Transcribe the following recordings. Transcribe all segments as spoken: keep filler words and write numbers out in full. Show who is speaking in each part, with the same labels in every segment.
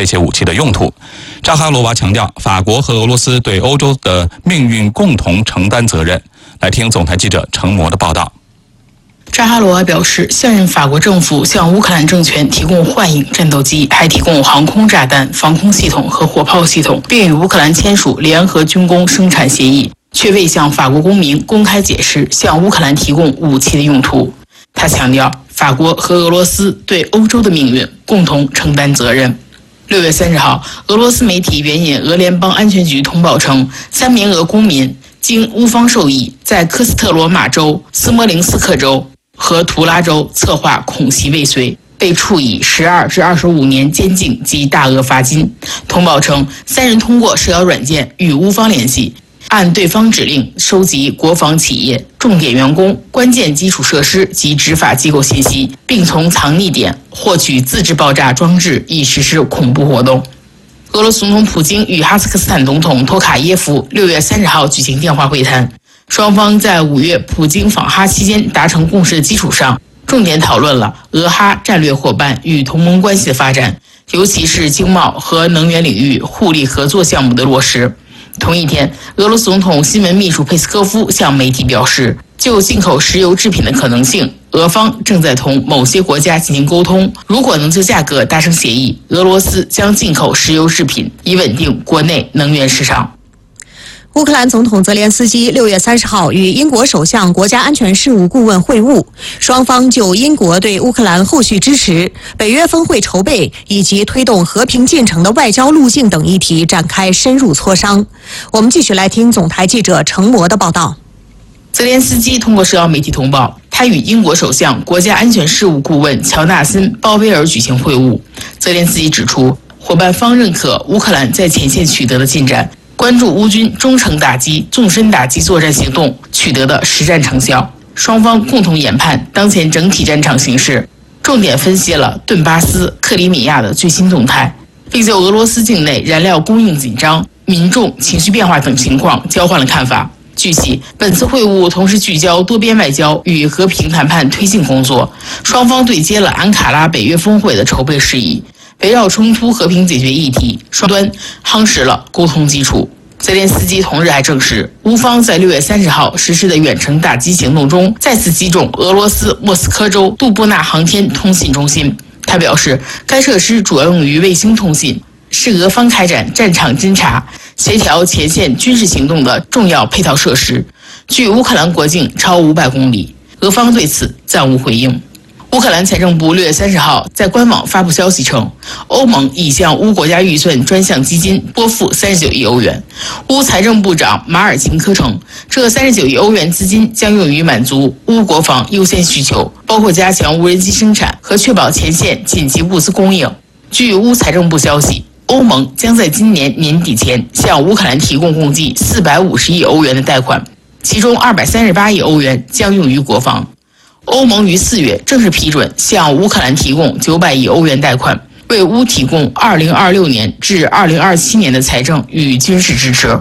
Speaker 1: 这些武器的用途。扎哈罗娃强调，法国和俄罗斯对欧洲的命运共同承担责任。来听总台记者程模的报道。
Speaker 2: 扎哈罗娃表示，现任法国政府向乌克兰政权提供幻影战斗机，还提供航空炸弹、防空系统和火炮系统，并与乌克兰签署联合军工生产协议，却未向法国公民公开解释向乌克兰提供武器的用途。他强调，法国和俄罗斯对欧洲的命运共同承担责任。六月三十号，俄罗斯媒体援引俄联邦安全局通报称，三名俄公民经乌方授意，在科斯特罗马州、斯摩棱斯克州和图拉州策划恐袭未遂，被处以十二至二十五年监禁及大额罚金。通报称，三人通过社交软件与乌方联系，按对方指令收集国防企业、重点员工、关键基础设施及执法机构信息，并从藏匿点获取自制爆炸装置，以实施恐怖活动。俄罗斯总统普京与哈萨克斯坦总统托卡耶夫六月三十号举行电话会谈，双方在五月普京访哈期间达成共识的基础上，重点讨论了俄哈战略伙伴与同盟关系的发展，尤其是经贸和能源领域互利合作项目的落实。同一天，俄罗斯总统新闻秘书佩斯科夫向媒体表示，就进口石油制品的可能性，俄方正在同某些国家进行沟通，如果能就价格达成协议，俄罗斯将进口石油制品，以稳定国内能源市场。
Speaker 3: 乌克兰总统泽连斯基六月三十号与英国首相国家安全事务顾问会晤，双方就英国对乌克兰后续支持、北约峰会筹备以及推动和平进程的外交路径等议题展开深入磋商。我们继续来听总台记者程模的报道。
Speaker 2: 泽连斯基通过社交媒体通报，他与英国首相国家安全事务顾问乔纳森·鲍威尔举行会晤。泽连斯基指出，伙伴方认可乌克兰在前线取得的进展，关注乌军中程打击、纵深打击作战行动取得的实战成效。双方共同研判当前整体战场形势，重点分析了顿巴斯、克里米亚的最新动态，并就俄罗斯境内燃料供应紧张、民众情绪变化等情况交换了看法。据悉，本次会晤同时聚焦多边外交与和平谈判推进工作，双方对接了安卡拉北约峰会的筹备事宜，围绕冲突和平解决议题，双端夯实了沟通基础。泽连斯基同日还证实，乌方在六月三十号实施的远程打击行动中，再次击中俄罗斯莫斯科州杜布纳航天通信中心。他表示，该设施主要用于卫星通信，是俄方开展战场侦察、协调前线军事行动的重要配套设施，距乌克兰国境超五百公里。俄方对此暂无回应。乌克兰财政部六月三十号在官网发布消息称，欧盟已向乌国家预算专项基金拨付三十九亿欧元。乌财政部长马尔琴科称，这三十九亿欧元资金将用于满足乌国防优先需求，包括加强无人机生产和确保前线紧急物资供应。据乌财政部消息，欧盟将在今年年底前向乌克兰提供共计四百五十亿欧元的贷款，其中二百三十八亿欧元将用于国防。欧盟于四月正式批准向乌克兰提供九百亿欧元贷款，为乌提供二零二六年至二零二七年的财政与军事支持。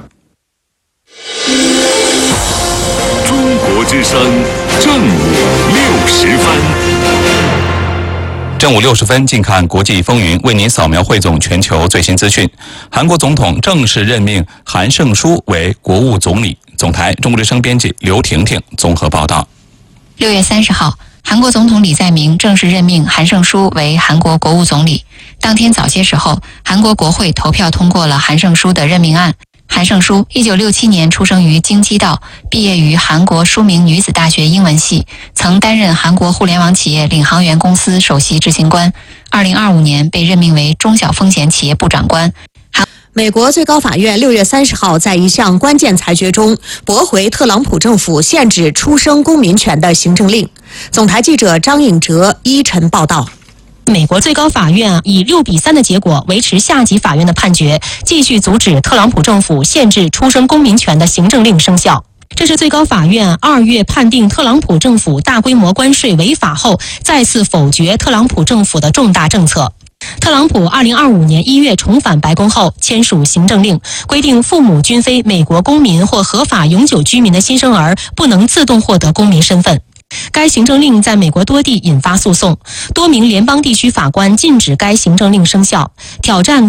Speaker 4: 中国之声正午六十分。
Speaker 1: 正午六十分，近看国际风云，为您扫描汇总全球最新资讯。韩国总统正式任命韩胜书为国务总理。总台中国之声编辑刘婷婷综合报道。
Speaker 5: 六月三十号，韩国总统李在明正式任命韩胜书为韩国国务总理。当天早些时候，韩国国会投票通过了韩胜书的任命案。韩胜书一九六七年出生于京畿道，毕业于韩国书明女子大学英文系，曾担任韩国互联网企业领航员公司首席执行官。二零二五年被任命为中小风险企业部长官。
Speaker 3: 美国最高法院六月三十号在一项关键裁决中驳回特朗普政府限制出生公民权的行政令。总台记者张颖哲依晨报道。
Speaker 6: 美国最高法院以六比三的结果维持下级法院的判决，继续阻止特朗普政府限制出生公民权的行政令生效。这是最高法院二月判定特朗普政府大规模关税违法后，再次否决特朗普政府的重大政策。特朗普二零二五年一月重返白宫后，签署行政令，规定父母均非美国公民或合法永久居民的新生儿不能自动获得公民身份。该行政令在美国多地引发诉讼，多名联邦地区法官禁止该行政令生效，挑战